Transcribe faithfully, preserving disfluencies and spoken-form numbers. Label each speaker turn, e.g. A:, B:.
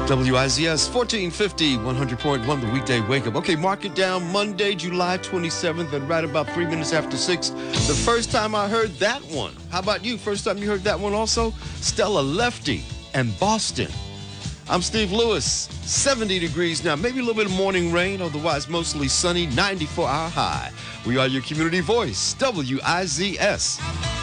A: W I Z S fourteen fifty, one hundred point one, the weekday wake up. Okay, mark it down. Monday, July twenty-seventh, and right about three minutes after six. The first time I heard that one. How about you? First time you heard that one also? Stella Lefty and Boston. I'm Steve Lewis. seventy degrees now. Maybe a little bit of morning rain, otherwise mostly sunny. ninety-four hour high. We are your community voice, W I Z S.